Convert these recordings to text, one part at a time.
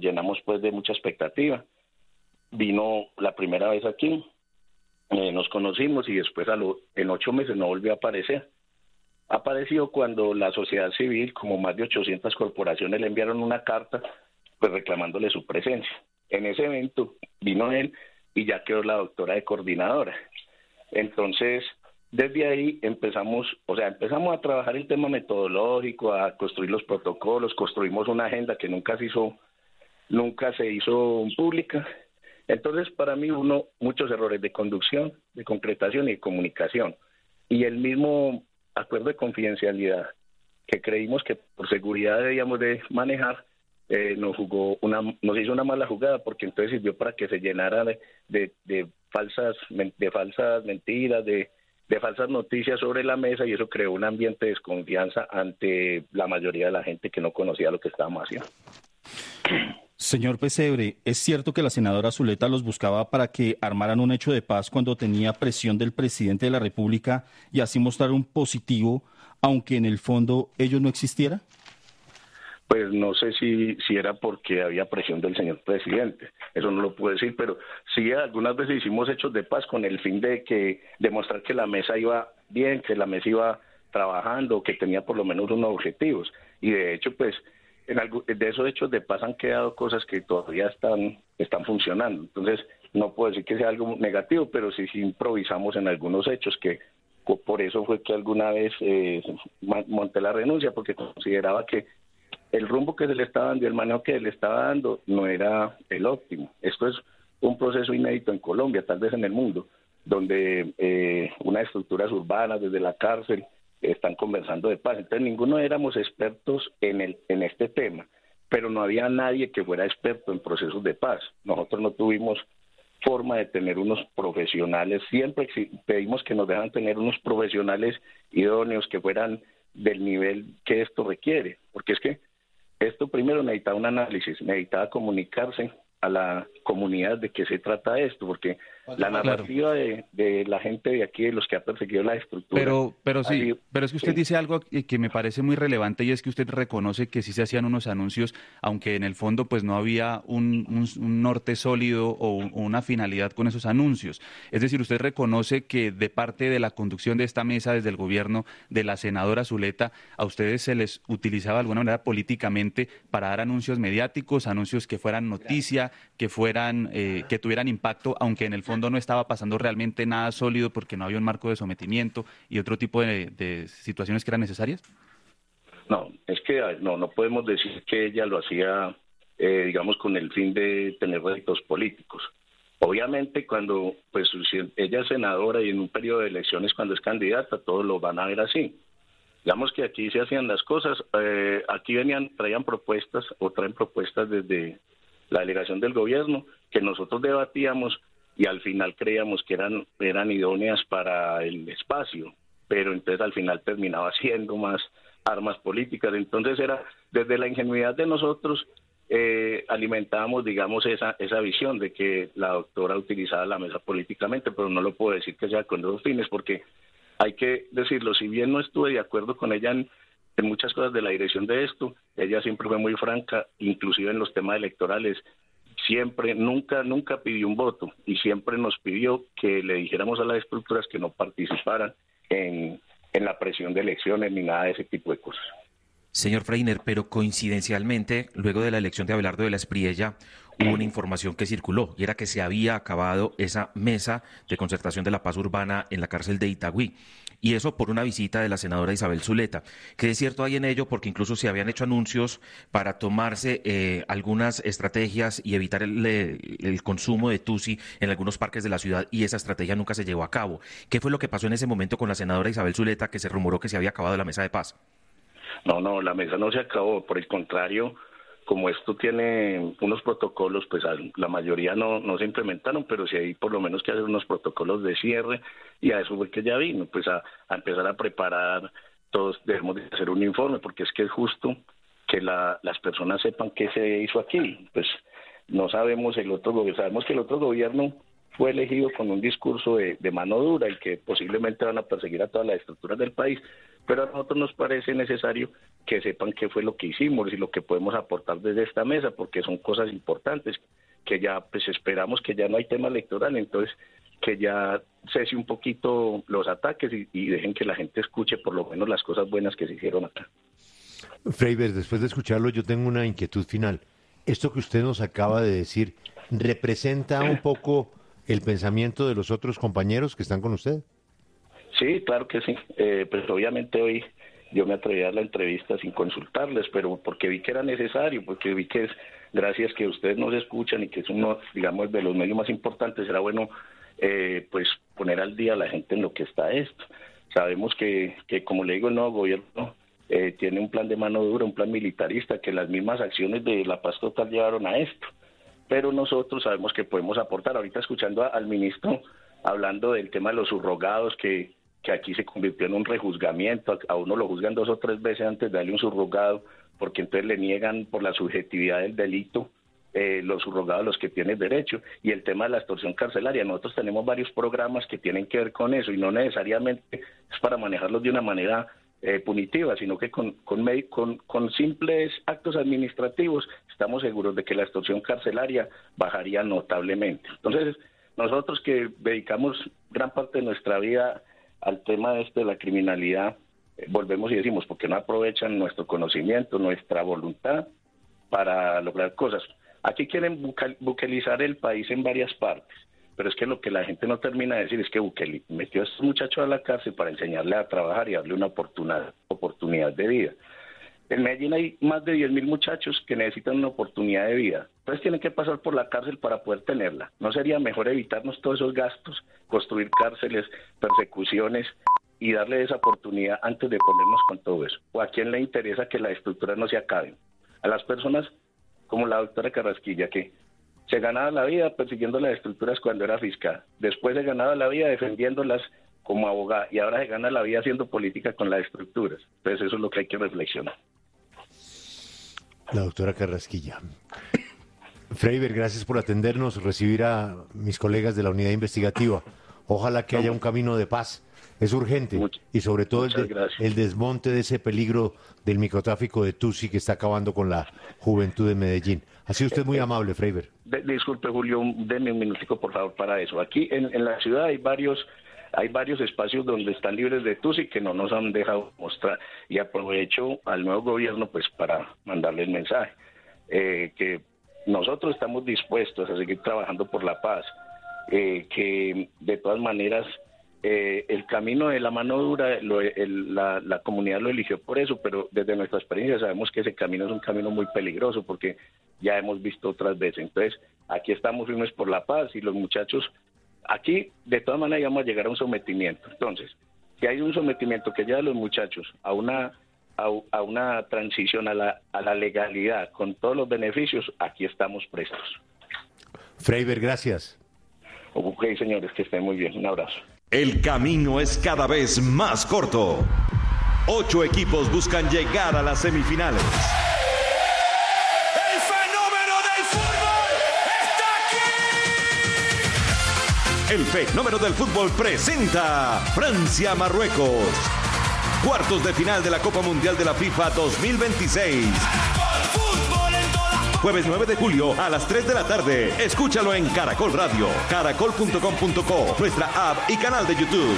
llenamos pues de mucha expectativa. Vino la primera vez aquí, nos conocimos y después en 8 meses no volvió a aparecer. Apareció cuando la sociedad civil, como más de 800 corporaciones, le enviaron una carta pues reclamándole su presencia. En ese evento vino él y ya quedó la doctora de coordinadora. Entonces, desde ahí empezamos a trabajar el tema metodológico, a construir los protocolos, construimos una agenda que nunca se hizo pública. Entonces, para mí, muchos errores de conducción, de concretación y de comunicación. Y el mismo acuerdo de confidencialidad que creímos que por seguridad debíamos de manejar, nos hizo una mala jugada, porque entonces sirvió para que se llenara de falsas mentiras, de falsas noticias sobre la mesa, y eso creó un ambiente de desconfianza ante la mayoría de la gente que no conocía lo que estábamos haciendo. Señor Pesebre, ¿es cierto que la senadora Zuleta los buscaba para que armaran un hecho de paz cuando tenía presión del presidente de la República y así mostrar un positivo, aunque en el fondo ello no existiera? Pues no sé si era porque había presión del señor presidente, eso no lo puedo decir, pero sí algunas veces hicimos hechos de paz con el fin de demostrar que la mesa iba bien, que la mesa iba trabajando, que tenía por lo menos unos objetivos. Y de hecho, pues, de esos hechos de paz han quedado cosas que todavía están funcionando. Entonces, no puedo decir que sea algo negativo, pero sí improvisamos en algunos hechos, que por eso fue que alguna vez monté la renuncia, porque consideraba que el rumbo que se le estaba dando y el manejo que le estaba dando no era el óptimo. Esto es un proceso inédito en Colombia, tal vez en el mundo, donde unas estructuras urbanas desde la cárcel están conversando de paz. Entonces ninguno éramos expertos en este tema, pero no había nadie que fuera experto en procesos de paz. Nosotros no tuvimos forma de tener unos profesionales, siempre pedimos que nos dejan tener unos profesionales idóneos que fueran del nivel que esto requiere, porque es que esto primero necesitaba un análisis, necesitaba comunicarse a la comunidad de qué se trata esto, porque la narrativa de la gente de aquí, de los que ha perseguido la estructura... Pero es que usted dice algo que me parece muy relevante, y es que usted reconoce que sí se hacían unos anuncios, aunque en el fondo pues no había un norte sólido o una finalidad con esos anuncios. Es decir, usted reconoce que de parte de la conducción de esta mesa, desde el gobierno de la senadora Zuleta, a ustedes se les utilizaba de alguna manera políticamente para dar anuncios mediáticos, anuncios que fueran noticia, que tuvieran impacto, aunque en el fondo no estaba pasando realmente nada sólido porque no había un marco de sometimiento y otro tipo de situaciones que eran necesarias? No, es que no podemos decir que ella lo hacía, digamos, con el fin de tener réditos políticos. Obviamente, cuando pues si ella es senadora y en un periodo de elecciones, cuando es candidata, todos lo van a ver así. Digamos que aquí se hacían las cosas, aquí traían propuestas o traen propuestas desde la delegación del gobierno que nosotros debatíamos y al final creíamos que eran idóneas para el espacio, pero entonces al final terminaba siendo más armas políticas. Entonces era desde la ingenuidad de nosotros, alimentábamos, digamos, esa visión de que la doctora utilizaba la mesa políticamente, pero no lo puedo decir que sea con esos fines, porque hay que decirlo, si bien no estuve de acuerdo con ella en muchas cosas de la dirección de esto, ella siempre fue muy franca, inclusive en los temas electorales, siempre, nunca pidió un voto, y siempre nos pidió que le dijéramos a las estructuras que no participaran en la presión de elecciones ni nada de ese tipo de cosas. Señor Freiner, pero coincidencialmente, luego de la elección de Abelardo de la Espriella, hubo una información que circuló, y era que se había acabado esa mesa de concertación de la paz urbana en la cárcel de Itagüí, y eso por una visita de la senadora Isabel Zuleta. ¿Qué es cierto hay en ello? Porque incluso se habían hecho anuncios para tomarse algunas estrategias y evitar el consumo de tusi en algunos parques de la ciudad, y esa estrategia nunca se llevó a cabo. ¿Qué fue lo que pasó en ese momento con la senadora Isabel Zuleta, que se rumoró que se había acabado la mesa de paz? No, la mesa no se acabó, por el contrario, como esto tiene unos protocolos, pues la mayoría no se implementaron, pero sí hay por lo menos que hacer unos protocolos de cierre, y a eso fue que ya vino, pues a empezar a preparar. Todos debemos de hacer un informe, porque es que es justo que las personas sepan qué se hizo aquí. Pues no sabemos sabemos que el otro gobierno fue elegido con un discurso de mano dura y que posiblemente van a perseguir a todas las estructuras del país, pero a nosotros nos parece necesario que sepan qué fue lo que hicimos y lo que podemos aportar desde esta mesa, porque son cosas importantes, que ya pues esperamos que ya no hay tema electoral, entonces que ya cese un poquito los ataques y dejen que la gente escuche por lo menos las cosas buenas que se hicieron acá. Freiberg, después de escucharlo yo tengo una inquietud final. Esto que usted nos acaba de decir, ¿representa un poco el pensamiento de los otros compañeros que están con usted? Sí, claro que sí. Pues obviamente hoy yo me atreví a dar la entrevista sin consultarles, pero porque vi que era necesario, porque vi que es gracias que ustedes nos escuchan y que es uno, digamos, de los medios más importantes, era bueno pues poner al día a la gente en lo que está esto. Sabemos que como le digo, el nuevo gobierno tiene un plan de mano dura, un plan militarista, que las mismas acciones de la paz total llevaron a esto, pero nosotros sabemos que podemos aportar. Ahorita escuchando al ministro hablando del tema de los subrogados, que aquí se convirtió en un rejuzgamiento, a uno lo juzgan 2 o 3 veces antes de darle un subrogado, porque entonces le niegan por la subjetividad del delito los subrogados a los que tienen derecho, y el tema de la extorsión carcelaria. Nosotros tenemos varios programas que tienen que ver con eso, y no necesariamente es para manejarlos de una manera punitiva, sino que con simples actos administrativos estamos seguros de que la extorsión carcelaria bajaría notablemente. Entonces, nosotros que dedicamos gran parte de nuestra vida al tema de la criminalidad, volvemos y decimos, ¿por qué no aprovechan nuestro conocimiento, nuestra voluntad para lograr cosas? Aquí quieren buquelizar el país en varias partes, pero es que lo que la gente no termina de decir es que Bukele metió a estos muchachos a la cárcel para enseñarle a trabajar y darle una oportunidad de vida. En Medellín hay más de 10.000 muchachos que necesitan una oportunidad de vida. Entonces tienen que pasar por la cárcel para poder tenerla. ¿No sería mejor evitarnos todos esos gastos, construir cárceles, persecuciones y darle esa oportunidad antes de ponernos con todo eso? ¿O a quién le interesa que las estructuras no se acaben? A las personas como la doctora Carrasquilla, que se ganaba la vida persiguiendo las estructuras cuando era fiscal, después se ganaba la vida defendiéndolas como abogada, y ahora se gana la vida haciendo política con las estructuras. Entonces eso es lo que hay que reflexionar. La doctora Carrasquilla. Freiberg, gracias por atendernos, recibir a mis colegas de la unidad investigativa. Ojalá que haya un camino de paz. Es urgente, y sobre todo el desmonte de ese peligro del microtráfico de Tusi que está acabando con la juventud de Medellín. Ha sido usted muy amable, Freiberg. Disculpe, Julio, denme un minutico, por favor, para eso. Aquí en la ciudad hay varios espacios donde están libres de Tusi que no nos han dejado mostrar. Y aprovecho al nuevo gobierno pues para mandarle el mensaje, que nosotros estamos dispuestos a seguir trabajando por la paz, que de todas maneras el camino de la mano dura, la comunidad lo eligió por eso, pero desde nuestra experiencia sabemos que ese camino es un camino muy peligroso, porque ya hemos visto otras veces. Entonces, aquí estamos firmes por la paz, y los muchachos, aquí de todas maneras vamos a llegar a un sometimiento. Entonces, si hay un sometimiento que lleva a los muchachos a una transición a la legalidad con todos los beneficios, aquí estamos prestos. Freiberg, gracias. Ok, señores, que estén muy bien. Un abrazo. El camino es cada vez más corto. 8 equipos buscan llegar a las semifinales. ¡El fenómeno del fútbol está aquí! El fenómeno del fútbol presenta Francia-Marruecos. Cuartos de final de la Copa Mundial de la FIFA 2026. Jueves 9 de julio a las 3 de la tarde. Escúchalo en Caracol Radio, caracol.com.co, nuestra app y canal de YouTube.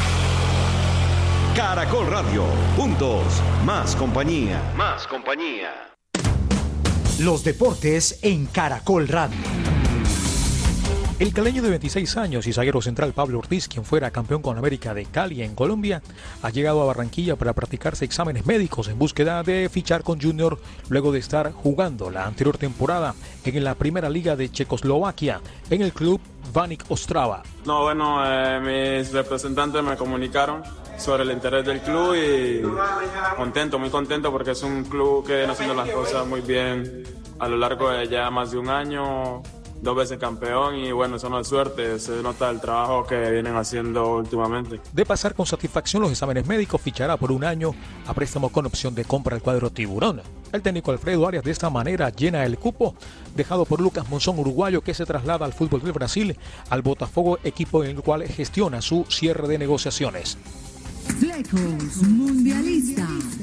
Caracol Radio. Juntos, más compañía. Más compañía. Los deportes en Caracol Radio. El caleño de 26 años y zaguero central Pablo Ortiz, quien fuera campeón con América de Cali en Colombia, ha llegado a Barranquilla para practicarse exámenes médicos en búsqueda de fichar con Junior luego de estar jugando la anterior temporada en la primera liga de Checoslovaquia en el club Baník Ostrava. No, bueno, mis representantes me comunicaron sobre el interés del club y muy contento porque es un club que viene haciendo las cosas muy bien a lo largo de ya más de un año. 2 veces campeón y bueno, eso no es suerte, se nota el trabajo que vienen haciendo últimamente. De pasar con satisfacción los exámenes médicos, fichará por 1 año a préstamo con opción de compra al cuadro Tiburón. El técnico Alfredo Arias de esta manera llena el cupo dejado por Lucas Monzón, uruguayo, que se traslada al fútbol del Brasil, al Botafogo, equipo en el cual gestiona su cierre de negociaciones. Flecos Mundialista.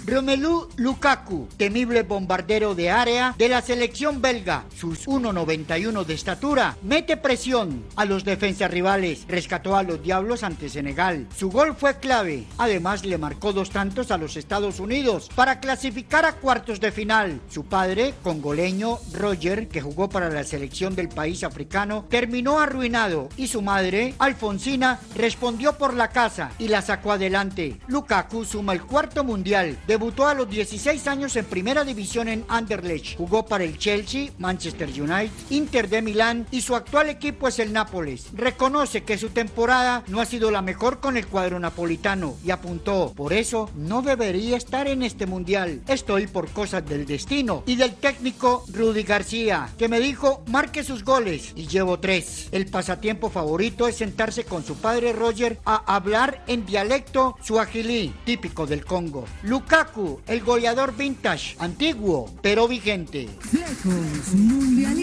Romelu Lukaku, temible bombardero de área de la selección belga, sus 1,91 de estatura, mete presión a los defensas rivales, rescató a los Diablos ante Senegal. Su gol fue clave, además le marcó 2 tantos a los Estados Unidos para clasificar a cuartos de final. Su padre, congoleño Roger, que jugó para la selección del país africano, terminó arruinado y su madre, Alfonsina, respondió por la casa y la sacó adelante. Lukaku suma el 4º mundial, debutó a los 16 años en primera división en Anderlecht, jugó para el Chelsea, Manchester United, Inter de Milán y su actual equipo es el Nápoles. Reconoce que su temporada no ha sido la mejor con el cuadro napolitano y apuntó: por eso no debería estar en este mundial. Estoy por cosas del destino y del técnico Rudy García, que me dijo: marque sus goles, y llevo 3. El pasatiempo favorito es sentarse con su padre Roger a hablar en dialecto suajilí, típico del Congo. Lukaku, el goleador vintage, antiguo pero vigente. Flecos Mundial.